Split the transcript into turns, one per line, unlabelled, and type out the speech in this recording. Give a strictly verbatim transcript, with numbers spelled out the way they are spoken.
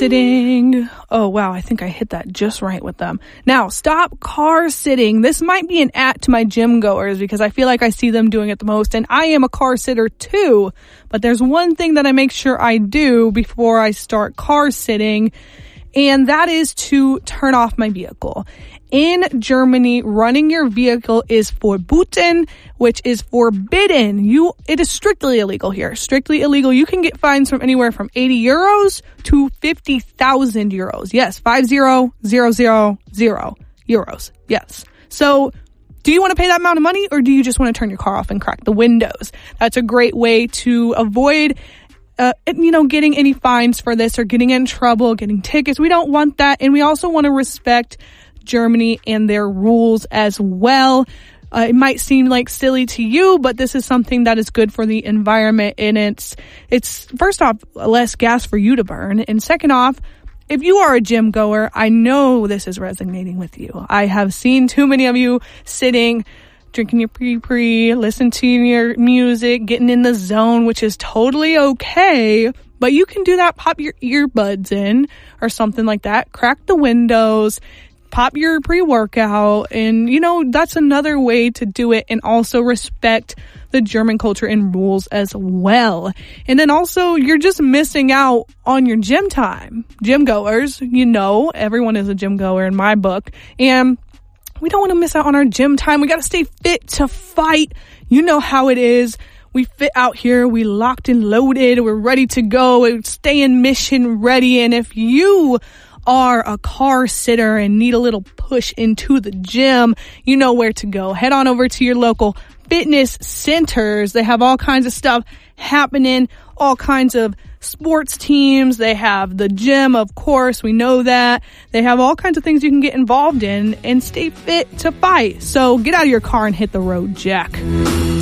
sitting. Oh, wow. I think I hit that just right with them. Now, stop car sitting. This might be an at to my gym goers because I feel like I see them doing it the most. And I am a car sitter too. But there's one thing that I make sure I do before I start car sitting. And that is to turn off my vehicle. In Germany, running your vehicle is verboten, which is forbidden. You, it is strictly illegal here. Strictly illegal. You can get fines from anywhere from eighty euros to fifty thousand euros. Yes, five zero zero zero zero euros. Yes. So, do you want to pay that amount of money, or do you just want to turn your car off and crack the windows? That's a great way to avoid Uh, you know, getting any fines for this or getting in trouble, getting tickets. We don't want that. And we also want to respect Germany and their rules as well. Uh, it might seem like silly to you, but this is something that is good for the environment. And it's, it's first off, less gas for you to burn. And second off, if you are a gym goer, I know this is resonating with you. I have seen too many of you sitting, drinking your pre-pre, listening to your music, getting in the zone, which is totally okay. But you can do that, pop your earbuds in or something like that, crack the windows, pop your pre-workout. And, you know, that's another way to do it and also respect the German culture and rules as well. And then also, you're just missing out on your gym time. Gym goers, you know, everyone is a gym goer in my book. And we don't want to miss out on our gym time. We got to stay fit to fight. You know how it is. We fit out here. We locked and loaded. We're ready to go. We stay in mission ready. And if you are a car sitter and need a little push into the gym, you know where to go. Head on over to your local fitness centers. They have all kinds of stuff happening, all kinds of sports teams. They have the gym, of course. We know that. They have all kinds of things you can get involved in and stay fit to fight. So get out of your car and hit the road, Jack.